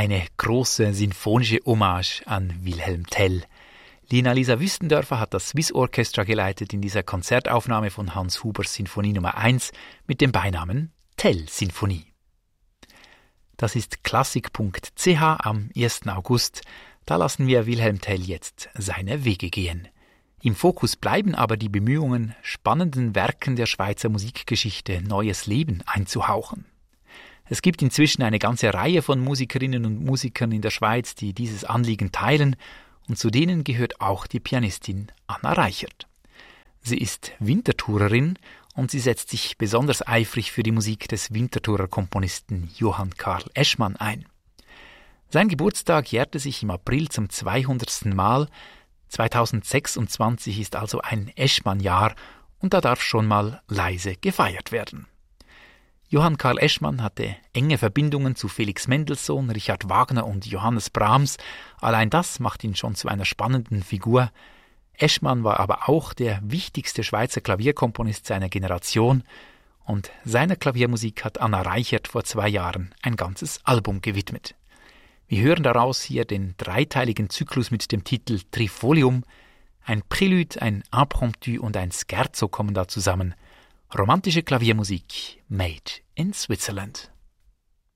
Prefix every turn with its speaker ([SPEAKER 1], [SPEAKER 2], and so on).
[SPEAKER 1] Eine große sinfonische Hommage an Wilhelm Tell. Lina-Lisa Wüstendörfer hat das Swiss Orchestra geleitet in dieser Konzertaufnahme von Hans Hubers Sinfonie Nummer 1 mit dem Beinamen Tell-Sinfonie. Das ist klassik.ch am 1. August. Da lassen wir Wilhelm Tell jetzt seine Wege gehen. Im Fokus bleiben aber die Bemühungen, spannenden Werken der Schweizer Musikgeschichte neues Leben einzuhauchen. Es gibt inzwischen eine ganze Reihe von Musikerinnen und Musikern in der Schweiz, die dieses Anliegen teilen, und zu denen gehört auch die Pianistin Anna Reichert. Sie ist Winterthurerin und sie setzt sich besonders eifrig für die Musik des Winterthurer Komponisten Johann Karl Eschmann ein. Sein Geburtstag jährte sich im April zum 200. Mal. 2026 ist also ein Eschmann-Jahr und da darf schon mal leise gefeiert werden. Johann Karl Eschmann hatte enge Verbindungen zu Felix Mendelssohn, Richard Wagner und Johannes Brahms. Allein das macht ihn schon zu einer spannenden Figur. Eschmann war aber auch der wichtigste Schweizer Klavierkomponist seiner Generation und seiner Klaviermusik hat Anna Reichert vor 2 Jahren ein ganzes Album gewidmet. Wir hören daraus hier den dreiteiligen Zyklus mit dem Titel Trifolium. Ein Prélude, ein Impromptu und ein Scherzo kommen da zusammen. Romantische Klaviermusik made in Switzerland.